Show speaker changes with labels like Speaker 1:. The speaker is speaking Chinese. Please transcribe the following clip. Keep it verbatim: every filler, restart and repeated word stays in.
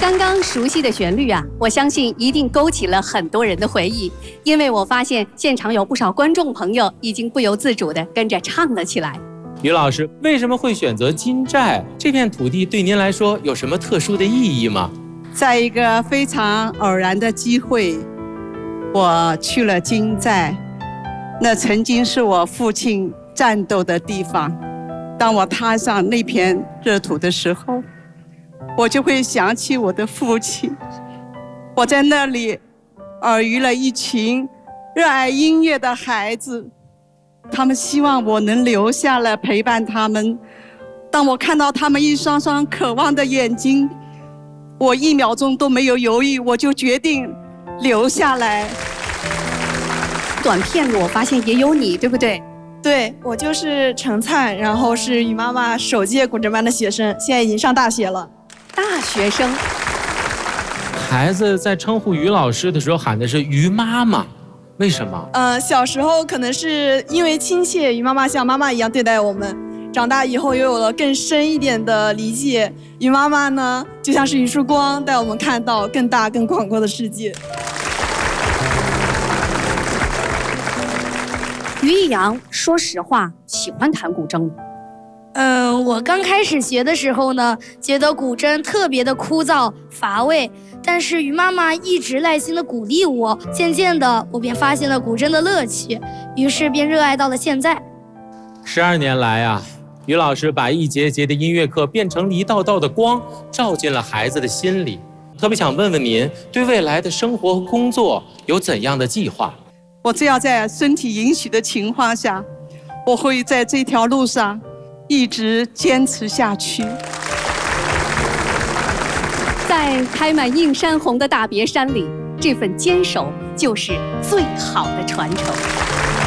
Speaker 1: 刚刚熟悉的旋律啊，我相信一定勾起了很多人的回忆，因为我发现现场有不少观众朋友已经不由自主地跟着唱了起来。
Speaker 2: 于老师，为什么会选择金寨这片土地？对您来说有什么特殊的意义吗？
Speaker 3: 在一个非常偶然的机会，我去了金寨，那曾经是我父亲战斗的地方。当我踏上那片热土的时候，我就会想起我的父亲。我在那里耳语了一群热爱音乐的孩子，他们希望我能留下来陪伴他们。当我看到他们一双双渴望的眼睛，我一秒钟都没有犹豫，我就决定留下来。
Speaker 1: 短片里我发现也有你，对不对？
Speaker 4: 对，我就是程灿，然后是于妈妈首届古筝班的学生，现在已经上大学了。
Speaker 1: 大学生，
Speaker 2: 孩子在称呼于老师的时候喊的是于妈妈，为什么？
Speaker 4: 呃，小时候可能是因为亲切，于妈妈像妈妈一样对待我们。长大以后又有了更深一点的理解，于妈妈呢，就像是一束光，带我们看到更大、更广阔的世界。
Speaker 1: 于一阳，说实话，喜欢弹古筝吗？
Speaker 5: 嗯、呃，我刚开始学的时候呢，觉得古筝特别的枯燥乏味，但是于妈妈一直耐心的鼓励我，渐渐的我便发现了古筝的乐趣，于是便热爱到了现在。
Speaker 2: 十二年来啊，于老师把一节节的音乐课变成了一道道的光，照进了孩子的心里。特别想问问您，对未来的生活和工作有怎样的计划？
Speaker 3: 我只要在身体允许的情况下，我会在这条路上一直坚持下去。
Speaker 1: 在开满映山红的大别山里，这份坚守就是最好的传承。